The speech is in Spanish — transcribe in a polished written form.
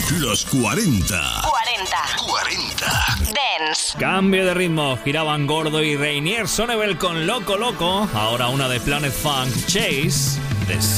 Los 40. 40. Dance. Cambio de ritmo. Giraban Gordo y Rainier Sonnebel con Loco Loco. Ahora una de Planet Funk, Chase.